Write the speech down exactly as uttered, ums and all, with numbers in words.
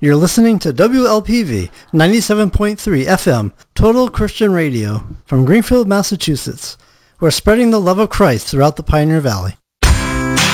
You're listening to W L P V ninety-seven point three F M, Total Christian Radio, from Greenfield, Massachusetts. We're spreading the love of Christ throughout the Pioneer Valley.